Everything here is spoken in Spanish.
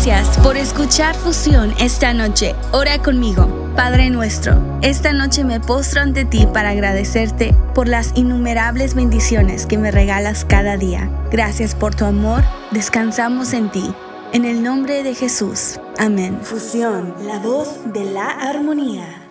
Gracias por escuchar Fusión esta noche. Ora conmigo. Padre nuestro, esta noche me postro ante ti para agradecerte por las innumerables bendiciones que me regalas cada día. Gracias por tu amor. Descansamos en ti. En el nombre de Jesús. Amén. Fusión, la voz de la armonía.